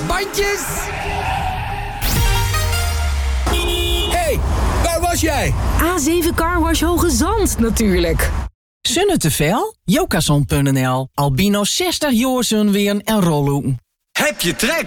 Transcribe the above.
Bandjes! Hey, waar was jij? A7 Carwash Hoge Zand, natuurlijk. Zonne te veel? Jokason.nl. Albino 60 jaar weer en rollen. Heb je trek?